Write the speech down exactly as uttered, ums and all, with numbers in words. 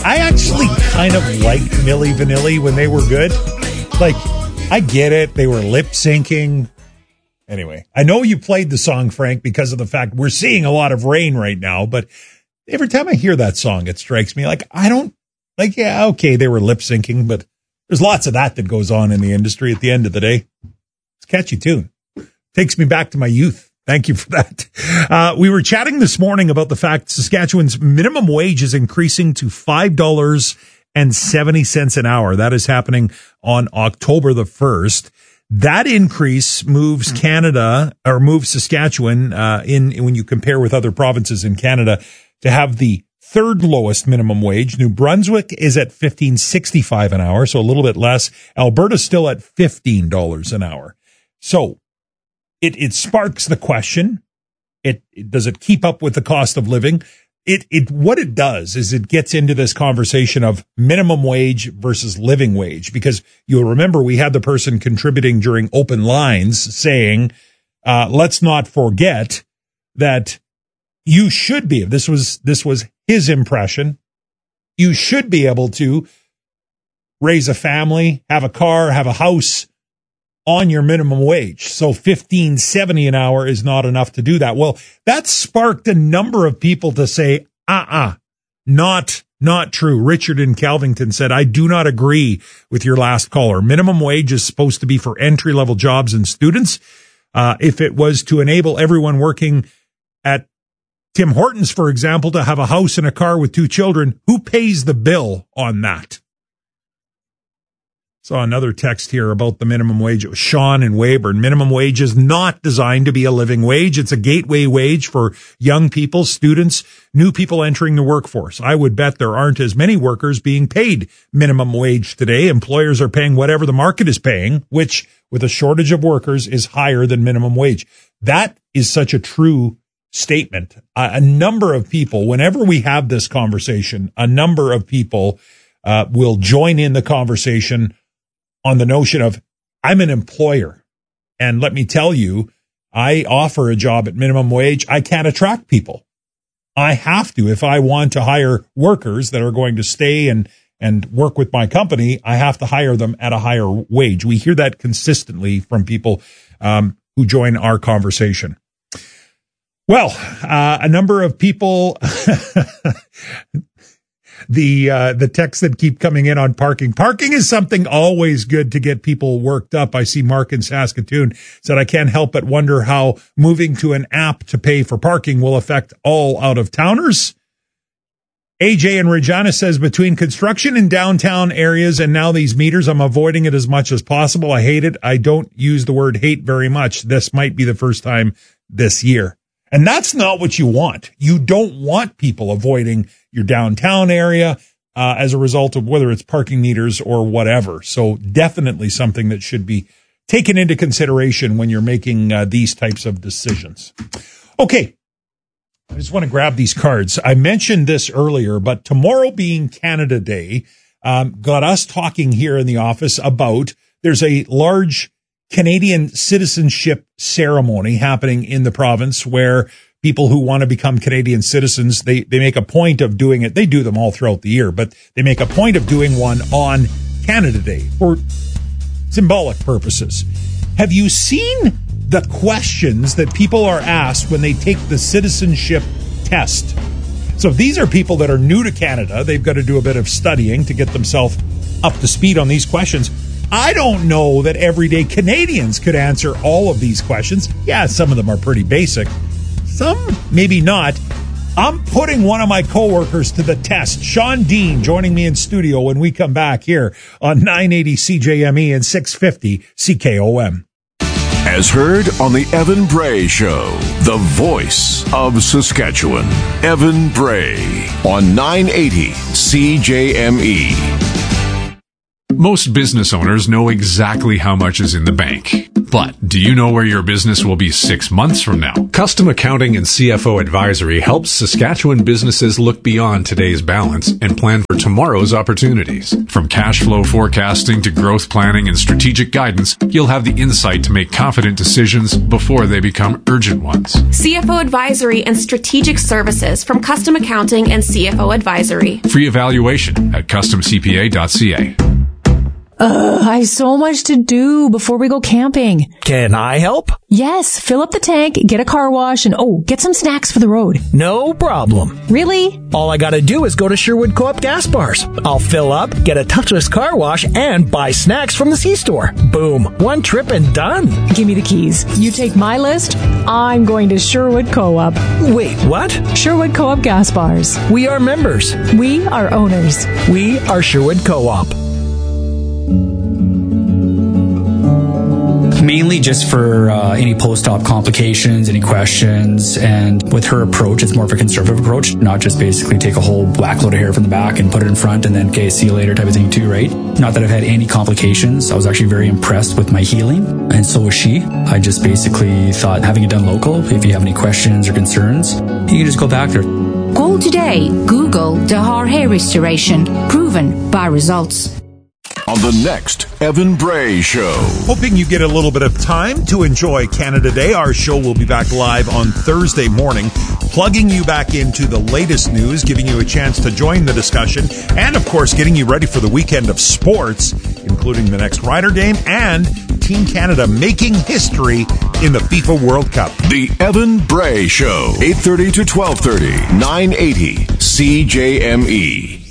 I actually kind of liked Milli Vanilli when they were good. Like, I get it. They were lip syncing. Anyway, I know you played the song, Frank, because of the fact we're seeing a lot of rain right now, but every time I hear that song, it strikes me like, I don't, like, yeah, okay, they were lip syncing, but there's lots of that that goes on in the industry at the end of the day. It's a catchy tune. Takes me back to my youth. Thank you for that. Uh, we were chatting this morning about the fact Saskatchewan's minimum wage is increasing to five dollars and seventy cents an hour. That is happening on October the first. That increase moves Canada, or moves Saskatchewan, uh, in, when you compare with other provinces in Canada, to have the third lowest minimum wage. New Brunswick is at fifteen sixty-five an hour, so a little bit less. Alberta's still at fifteen dollars an hour. So it, it sparks the question. It, it, does it keep up with the cost of living? It, it, what it does is it gets into this conversation of minimum wage versus living wage, because you'll remember we had the person contributing during open lines saying, uh, let's not forget that you should be, this was, this was his impression. You should be able to raise a family, have a car, have a house on your minimum wage. So fifteen seventy an hour is not enough to do that. Well, that sparked a number of people to say, uh-uh, not, not true. Richard in Calvington said, I do not agree with your last caller. Minimum wage is supposed to be for entry-level jobs and students. Uh, if it was to enable everyone working at Tim Hortons, for example, to have a house and a car with two children, who pays the bill on that? Saw another text here about the minimum wage. It was Sean in Weyburn. Minimum wage is not designed to be a living wage. It's a gateway wage for young people, students, new people entering the workforce. I would bet there aren't as many workers being paid minimum wage today. Employers are paying whatever the market is paying, which with a shortage of workers is higher than minimum wage. That is such a true statement. Uh, a number of people, whenever we have this conversation, a number of people uh, will join in the conversation on the notion of, I'm an employer, and let me tell you, I offer a job at minimum wage. I can't attract people. I have to. If I want to hire workers that are going to stay and, and work with my company, I have to hire them at a higher wage. We hear that consistently from people um, who join our conversation. Well, uh, a number of people, the, uh, the texts that keep coming in on parking. Parking is something always good to get people worked up. I see Mark in Saskatoon said, I can't help but wonder how moving to an app to pay for parking will affect all out of towners. A J in Regina says, between construction in downtown areas and now these meters, I'm avoiding it as much as possible. I hate it. I don't use the word hate very much. This might be the first time this year. And that's not what you want. You don't want people avoiding your downtown area uh, as a result of whether it's parking meters or whatever. So definitely something that should be taken into consideration when you're making uh, these types of decisions. Okay. I just want to grab these cards. I mentioned this earlier, but tomorrow being Canada Day, um, got us talking here in the office about there's a large Canadian citizenship ceremony happening in the province where people who want to become Canadian citizens, they, they make a point of doing it. They do them all throughout the year, but they make a point of doing one on Canada Day for symbolic purposes. Have you seen the questions that people are asked when they take the citizenship test? So these are people that are new to Canada. They've got to do a bit of studying to get themselves up to speed on these questions. I don't know that everyday Canadians could answer all of these questions. Yeah, some of them are pretty basic. Some, maybe not. I'm putting one of my coworkers to the test. Sean Dean joining me in studio when we come back here on nine eighty C J M E and six fifty C K O M. As heard on the Evan Bray Show, the voice of Saskatchewan. Evan Bray on nine eighty C J M E. Most business owners know exactly how much is in the bank. But do you know where your business will be six months from now? Custom Accounting and C F O Advisory helps Saskatchewan businesses look beyond today's balance and plan for tomorrow's opportunities. From cash flow forecasting to growth planning and strategic guidance, you'll have the insight to make confident decisions before they become urgent ones. C F O Advisory and Strategic Services from Custom Accounting and C F O Advisory. Free evaluation at custom c p a dot c a. Ugh, I have so much to do before we go camping. Can I help? Yes, fill up the tank, get a car wash, and oh, get some snacks for the road. No problem. Really? All I gotta do is go to Sherwood Co-op gas bars. I'll fill up, get a touchless car wash, and buy snacks from the C-store. Boom. One trip and done. Give me the keys. You take my list, I'm going to Sherwood Co-op. Wait, what? Sherwood Co-op gas bars. We are members. We are owners. We are Sherwood Co-op. Mainly just for uh, any post-op complications, any questions, and with her approach, it's more of a conservative approach, not just basically take a whole whack load of hair from the back and put it in front and then, okay, see you later type of thing too, right? Not that I've had any complications. I was actually very impressed with my healing, and so was she. I just basically thought having it done local, if you have any questions or concerns, you can just go back there. Call today. Google Dahar Hair Restoration. Proven by results. On the next Evan Bray Show. Hoping you get a little bit of time to enjoy Canada Day. Our show will be back live on Thursday morning, plugging you back into the latest news, giving you a chance to join the discussion, and, of course, getting you ready for the weekend of sports, including the next Ryder game and Team Canada making history in the FIFA World Cup. The Evan Bray Show, eight thirty to twelve thirty, nine eighty C J M E.